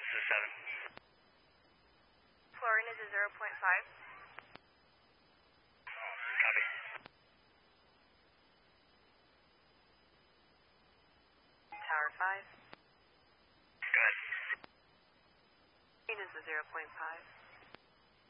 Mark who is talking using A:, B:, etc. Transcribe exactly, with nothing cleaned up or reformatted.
A: is a seven.
B: Florine is a zero point five.
A: Copy.
B: Tower five.
A: Go ahead.
B: Florine is a zero point five.